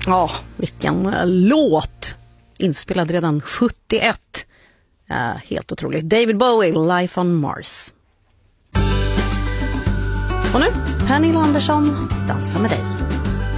Ja, vilken låt. Inspelad redan 71. Helt otroligt. David Bowie, Life on Mars. Och nu, Pernilla Andersson, Dansa med dig.